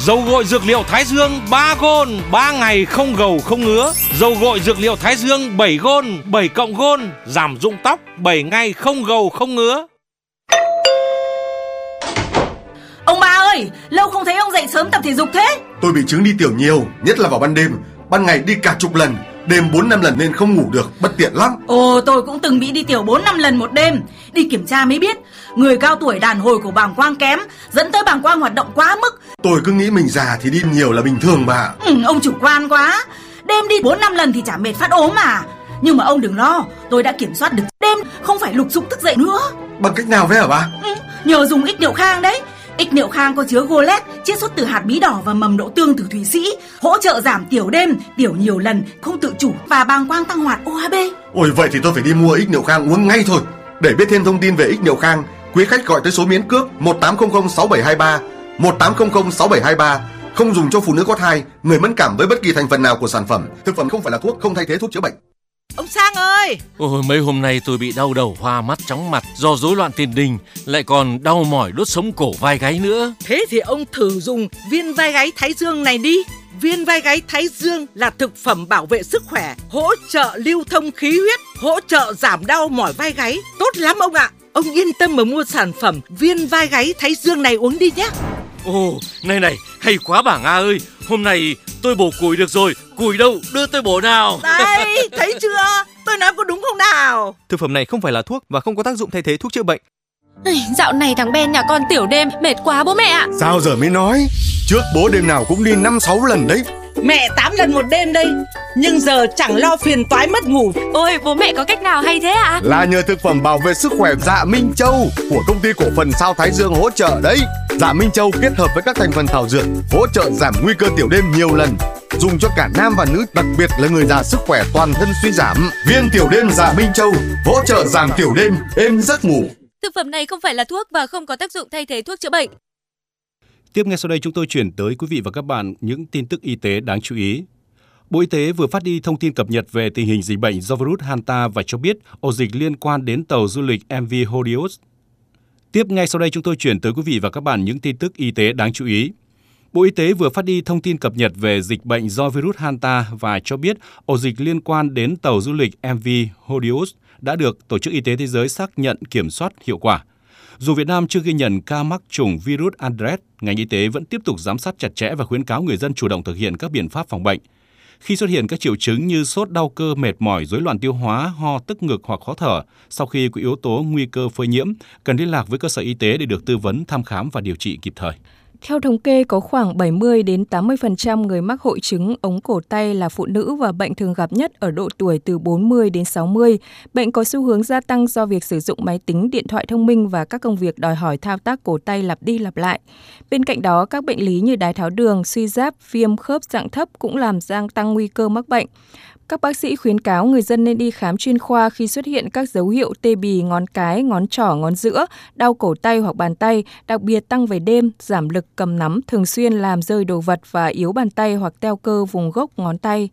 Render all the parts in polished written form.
Dầu gội dược liệu Thái Dương 3 gôn, 3 ngày không gầu không ngứa. Dầu gội dược liệu Thái Dương 7 gôn, 7 cộng gôn, giảm rụng tóc 7 ngày không gầu không ngứa. Ông ba ơi, lâu không thấy ông dậy sớm tập thể dục thế. Tôi bị chứng đi tiểu nhiều, nhất là vào ban đêm. Ban ngày đi cả chục lần, đêm 4-5 lần nên không ngủ được, bất tiện lắm. Ồ, tôi cũng từng bị đi tiểu 4-5 lần một đêm. Đi kiểm tra mới biết, người cao tuổi đàn hồi của bàng quang kém, dẫn tới bàng quang hoạt động quá mức. Tôi cứ nghĩ mình già thì đi nhiều là bình thường mà. Ông chủ quan quá. Đêm đi 4-5 lần thì chả mệt phát ốm mà. Nhưng mà ông đừng lo, tôi đã kiểm soát được. Đêm không phải lục dục thức dậy nữa. Bằng cách nào vậy hả bà? Nhờ dùng ích niệu khang đấy. Ích niệu khang có chứa golet, chiết xuất từ hạt bí đỏ và mầm đậu tương từ Thụy Sĩ, hỗ trợ giảm tiểu đêm, tiểu nhiều lần, không tự chủ và bàng quang tăng hoạt OHB. Ôi vậy thì tôi phải đi mua ích niệu khang uống ngay thôi. Để biết thêm thông tin về ích niệu khang, quý khách gọi tới số miễn cước 1800 6723, 1800 6723. Không dùng cho phụ nữ có thai, người mẫn cảm với bất kỳ thành phần nào của sản phẩm. Thực phẩm không phải là thuốc, không thay thế thuốc chữa bệnh. Ông Sang ơi! Ôi, mấy hôm nay tôi bị đau đầu, hoa mắt, chóng mặt do rối loạn tiền đình, lại còn đau mỏi đốt sống cổ vai gáy nữa. Thế thì ông thử dùng viên vai gáy Thái Dương này đi. Viên vai gáy Thái Dương là thực phẩm bảo vệ sức khỏe, hỗ trợ lưu thông khí huyết, hỗ trợ giảm đau mỏi vai gáy. Tốt lắm ông ạ! Ông yên tâm mà mua sản phẩm viên vai gáy Thái Dương này uống đi nhé. Ồ, này, hay quá bà Nga ơi. Hôm nay tôi bổ củi được rồi. Củi đâu, đưa tôi bổ nào. Đây, thấy chưa? Tôi nói có đúng không nào? Thực phẩm này không phải là thuốc và không có tác dụng thay thế thuốc chữa bệnh. Dạo này thằng Ben nhà con tiểu đêm mệt quá bố mẹ ạ. Sao giờ mới nói? Trước bố đêm nào cũng đi 5-6 lần đấy. Mẹ 8 lần một đêm đây. Nhưng giờ chẳng lo phiền toái mất ngủ. Ôi bố mẹ có cách nào hay thế ạ? Là nhờ thực phẩm bảo vệ sức khỏe Dạ Minh Châu của công ty cổ phần Sao Thái Dương hỗ trợ đấy. Dạ Minh Châu kết hợp với các thành phần thảo dược hỗ trợ giảm nguy cơ tiểu đêm nhiều lần, dùng cho cả nam và nữ, đặc biệt là người già sức khỏe toàn thân suy giảm. Viên tiểu đêm Dạ Minh Châu hỗ trợ giảm tiểu đêm, êm giấc ngủ. Thực phẩm này không phải là thuốc và không có tác dụng thay thế thuốc chữa bệnh. Tiếp ngay sau đây chúng tôi chuyển tới quý vị và các bạn những tin tức y tế đáng chú ý. Bộ Y tế vừa phát đi thông tin cập nhật về tình hình dịch bệnh do virus Hanta và cho biết ổ dịch liên quan đến tàu du lịch MV Hodius. Tiếp ngay sau đây chúng tôi chuyển tới quý vị và các bạn những tin tức y tế đáng chú ý. Bộ Y tế vừa phát đi thông tin cập nhật về dịch bệnh do virus Hanta và cho biết ổ dịch liên quan đến tàu du lịch MV Hodius đã được Tổ chức Y tế Thế giới xác nhận kiểm soát hiệu quả. Dù Việt Nam chưa ghi nhận ca mắc chủng virus Andres, ngành y tế vẫn tiếp tục giám sát chặt chẽ và khuyến cáo người dân chủ động thực hiện các biện pháp phòng bệnh. Khi xuất hiện các triệu chứng như sốt, đau cơ, mệt mỏi, rối loạn tiêu hóa, ho, tức ngực hoặc khó thở, sau khi có yếu tố nguy cơ phơi nhiễm, cần liên lạc với cơ sở y tế để được tư vấn, thăm khám và điều trị kịp thời. Theo thống kê, có khoảng 70 đến 80% người mắc hội chứng ống cổ tay là phụ nữ và bệnh thường gặp nhất ở độ tuổi từ 40 đến 60. Bệnh có xu hướng gia tăng do việc sử dụng máy tính, điện thoại thông minh và các công việc đòi hỏi thao tác cổ tay lặp đi lặp lại. Bên cạnh đó, các bệnh lý như đái tháo đường, suy giáp, viêm khớp dạng thấp cũng làm gia tăng nguy cơ mắc bệnh. Các bác sĩ khuyến cáo người dân nên đi khám chuyên khoa khi xuất hiện các dấu hiệu tê bì ngón cái, ngón trỏ, ngón giữa, đau cổ tay hoặc bàn tay, đặc biệt tăng về đêm, giảm lực cầm nắm, thường xuyên làm rơi đồ vật và yếu bàn tay hoặc teo cơ vùng gốc ngón tay.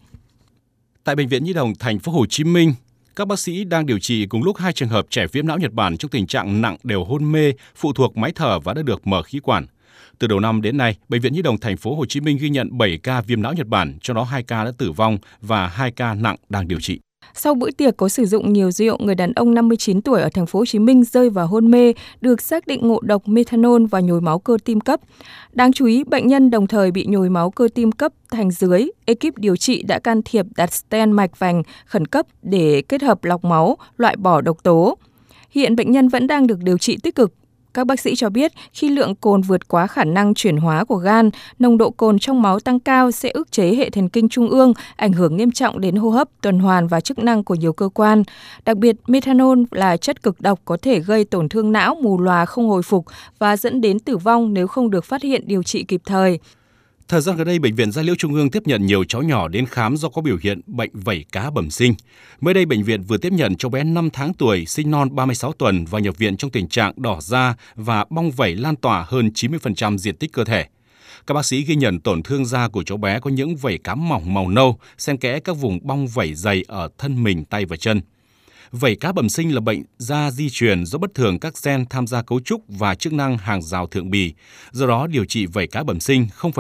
Tại Bệnh viện Nhi đồng Thành phố Hồ Chí Minh, các bác sĩ đang điều trị cùng lúc 2 trường hợp trẻ viêm não Nhật Bản trong tình trạng nặng đều hôn mê, phụ thuộc máy thở và đã được mở khí quản. Từ đầu năm đến nay, Bệnh viện Nhi đồng Thành phố Hồ Chí Minh ghi nhận 7 ca viêm não Nhật Bản, trong đó 2 ca đã tử vong và 2 ca nặng đang điều trị. Sau bữa tiệc có sử dụng nhiều rượu, người đàn ông 59 tuổi ở Thành phố Hồ Chí Minh rơi vào hôn mê, được xác định ngộ độc methanol và nhồi máu cơ tim cấp. Đáng chú ý, bệnh nhân đồng thời bị nhồi máu cơ tim cấp thành dưới. Ekip điều trị đã can thiệp đặt stent mạch vành khẩn cấp để kết hợp lọc máu, loại bỏ độc tố. Hiện bệnh nhân vẫn đang được điều trị tích cực. Các bác sĩ cho biết khi lượng cồn vượt quá khả năng chuyển hóa của gan, nồng độ cồn trong máu tăng cao sẽ ức chế hệ thần kinh trung ương, ảnh hưởng nghiêm trọng đến hô hấp, tuần hoàn và chức năng của nhiều cơ quan. Đặc biệt, methanol là chất cực độc có thể gây tổn thương não, mù lòa không hồi phục và dẫn đến tử vong nếu không được phát hiện điều trị kịp thời. Thời gian gần đây, Bệnh viện Gia Liễu Trung ương tiếp nhận nhiều cháu nhỏ đến khám do có biểu hiện bệnh vẩy cá bẩm sinh. Mới đây, bệnh viện vừa tiếp nhận cháu bé 5 tháng tuổi, sinh non 36 tuần và nhập viện trong tình trạng đỏ da và bong vẩy lan tỏa hơn 90% diện tích cơ thể. Các bác sĩ ghi nhận tổn thương da của cháu bé có những vẩy cá mỏng màu nâu, xen kẽ các vùng bong vẩy dày ở thân mình, tay và chân. Vẩy cá bẩm sinh là bệnh da di truyền do bất thường các gen tham gia cấu trúc và chức năng hàng rào thượng bì. Do đó, điều trị vẩy cá bẩm sinh không phải